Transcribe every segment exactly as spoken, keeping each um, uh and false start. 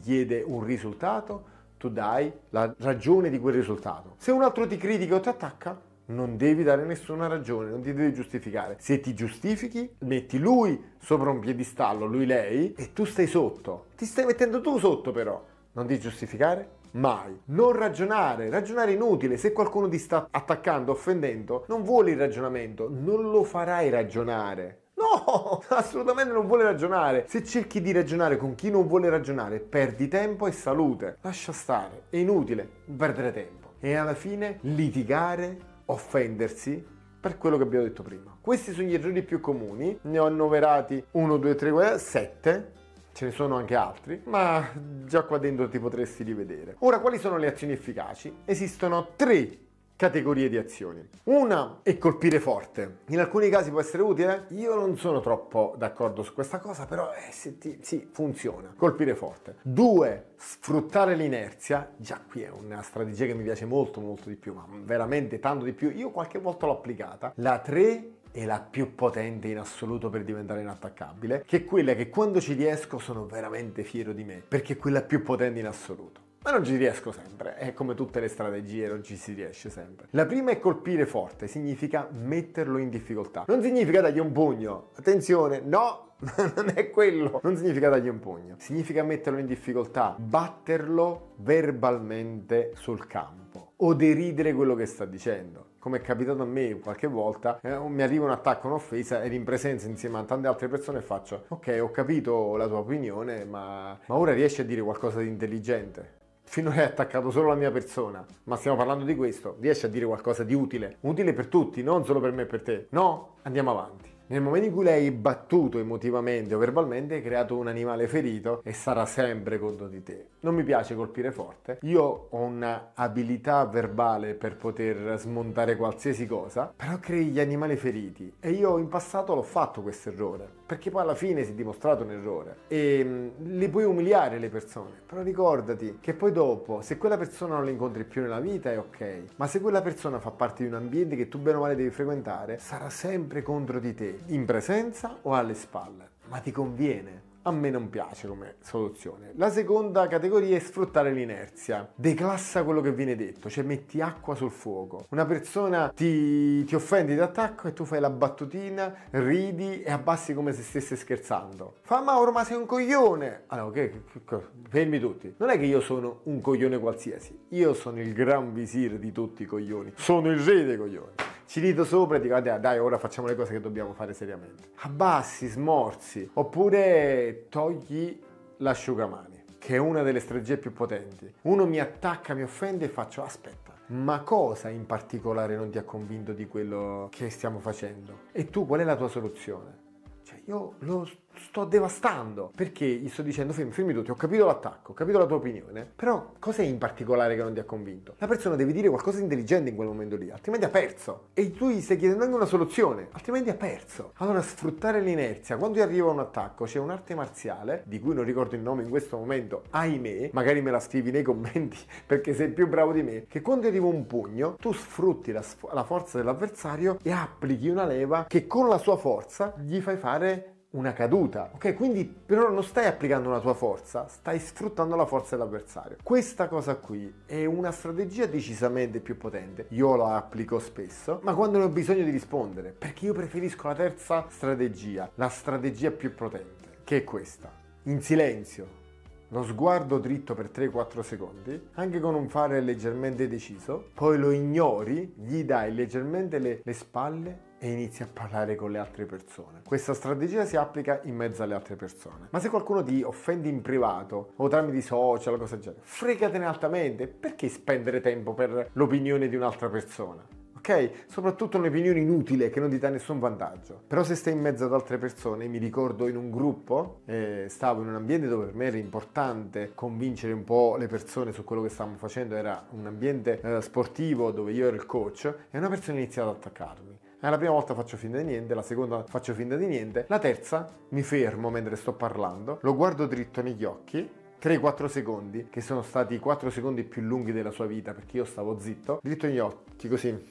chiede un risultato, tu dai la ragione di quel risultato. Se un altro ti critica o ti attacca, non devi dare nessuna ragione, non ti devi giustificare. Se ti giustifichi, metti lui sopra un piedistallo, lui lei, e tu stai sotto. Ti stai mettendo tu sotto però. Non ti giustificare mai. Non ragionare, ragionare è inutile. Se qualcuno ti sta attaccando, offendendo, non vuole il ragionamento, non lo farai ragionare. No, assolutamente non vuole ragionare. Se cerchi di ragionare con chi non vuole ragionare, perdi tempo e salute. Lascia stare, è inutile perdere tempo. E alla fine litigare, offendersi per quello che abbiamo detto prima. Questi sono gli errori più comuni. Ne ho annoverati uno, due, tre, sette. Ce ne sono anche altri, ma già qua dentro ti potresti rivedere. Ora, quali sono le azioni efficaci? Esistono tre categorie di azioni. Una è colpire forte. In alcuni casi può essere utile. Io non sono troppo d'accordo su questa cosa, però eh, se ti, sì, funziona. Colpire forte. Due, sfruttare l'inerzia. Già qui è una strategia che mi piace molto molto di più, ma veramente tanto di più. Io qualche volta l'ho applicata. La tre è la più potente in assoluto per diventare inattaccabile, che è quella che quando ci riesco sono veramente fiero di me, perché è quella più potente in assoluto. Ma non ci riesco sempre, è come tutte le strategie, non ci si riesce sempre. La prima è colpire forte, significa metterlo in difficoltà. Non significa dargli un pugno, attenzione, no, non è quello. Non significa dargli un pugno, significa metterlo in difficoltà, batterlo verbalmente sul campo o deridere quello che sta dicendo. Come è capitato a me qualche volta, eh, mi arriva un attacco, un'offesa ed in presenza insieme a tante altre persone faccio ok, ho capito la tua opinione, ma, ma ora riesci a dire qualcosa di intelligente? Finora hai attaccato solo la mia persona, ma stiamo parlando di questo, riesci a dire qualcosa di utile? Utile per tutti, non solo per me e per te. No? Andiamo avanti. Nel momento in cui lei è battuto emotivamente o verbalmente, hai creato un animale ferito e sarà sempre contro di te. Non mi piace colpire forte. Io ho un'abilità verbale per poter smontare qualsiasi cosa, però crei gli animali feriti. E io in passato l'ho fatto questo errore, perché poi alla fine si è dimostrato un errore. E mh, le puoi umiliare le persone, però ricordati che poi dopo, se quella persona non la incontri più nella vita è ok, ma se quella persona fa parte di un ambiente che tu bene o male devi frequentare, sarà sempre contro di te. In presenza o alle spalle, ma ti conviene. A me non piace come soluzione. La seconda categoria è sfruttare l'inerzia. Declassa quello che viene detto, cioè metti acqua sul fuoco. Una persona ti, ti offende di attacco e tu fai la battutina, ridi e abbassi come se stesse scherzando. Fa Mauro, ma sei un coglione! Allora, che, che, che, fermi tutti. Non è che io sono un coglione qualsiasi, io sono il gran visir di tutti i coglioni. Sono il re dei coglioni. Ci rido sopra e dico dai, dai, ora facciamo le cose che dobbiamo fare seriamente. Abbassi, smorzi, oppure togli l'asciugamani, che è una delle strategie più potenti. Uno mi attacca, mi offende e faccio aspetta, ma cosa in particolare non ti ha convinto di quello che stiamo facendo? E tu qual è la tua soluzione? Cioè io lo sto devastando, perché gli sto dicendo fermi, fermi tutti, ho capito l'attacco, ho capito la tua opinione, però cos'è in particolare che non ti ha convinto? La persona deve dire qualcosa di intelligente in quel momento lì, altrimenti ha perso. E tu gli stai chiedendo anche una soluzione, altrimenti ha perso. Allora sfruttare l'inerzia, quando ti arriva un attacco c'è un'arte marziale, di cui non ricordo il nome in questo momento, ahimè, magari me la scrivi nei commenti perché sei più bravo di me, che quando ti arriva un pugno, tu sfrutti la, la forza dell'avversario e applichi una leva che con la sua forza gli fai fare una caduta, ok? Quindi però non stai applicando una tua forza, stai sfruttando la forza dell'avversario. Questa cosa qui è una strategia decisamente più potente. Io la applico spesso, ma quando ne ho bisogno di rispondere, perché io preferisco la terza strategia, la strategia più potente, che è questa. In silenzio, lo sguardo dritto per tre quattro secondi, anche con un fare leggermente deciso, poi lo ignori, gli dai leggermente le, le spalle e inizi a parlare con le altre persone. Questa strategia si applica in mezzo alle altre persone. Ma se qualcuno ti offende in privato o tramite social o cose del genere, fregatene altamente. Perché spendere tempo per l'opinione di un'altra persona? Ok? Soprattutto un'opinione inutile che non ti dà nessun vantaggio. Però se stai in mezzo ad altre persone, mi ricordo in un gruppo, eh, stavo in un ambiente dove per me era importante convincere un po' le persone su quello che stavamo facendo, era un ambiente eh, sportivo dove io ero il coach e una persona ha iniziato ad attaccarmi. La prima volta faccio finta di niente, la seconda faccio finta di niente, la terza mi fermo mentre sto parlando, lo guardo dritto negli occhi, tre quattro secondi, che sono stati i quattro secondi più lunghi della sua vita perché io stavo zitto, dritto negli occhi così.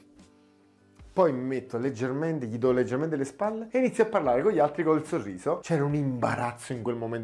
Poi mi metto leggermente, gli do leggermente le spalle e inizio a parlare con gli altri col sorriso. C'era un imbarazzo in quel momento